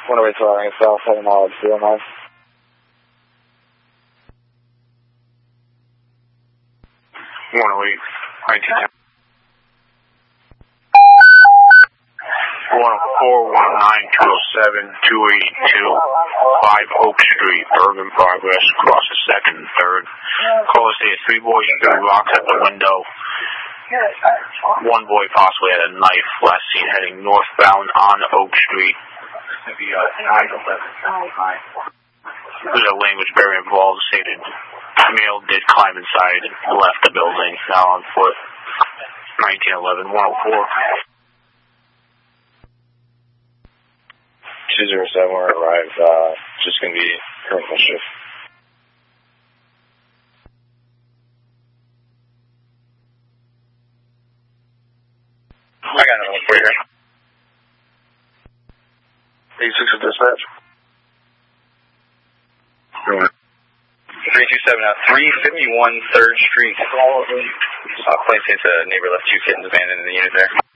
108 Flowering South, 7 miles, 09. 108, 1910. 104, 109, 207, 282, 5 Oak Street, urban progress, across the 2nd and 3rd. Caller stated 3 boys threw rocks at the window. 1 boy possibly had a knife, last seen heading northbound on Oak Street. There's a language barrier involved, stated male did climb inside and left the building, now on foot. 1911, 104. 207 will arrive, just going to be current shift. I got another one for you. 86 of dispatch. 327 out, 351 3rd Street. Plain State's a neighbor left 2 kittens abandoned in the unit there.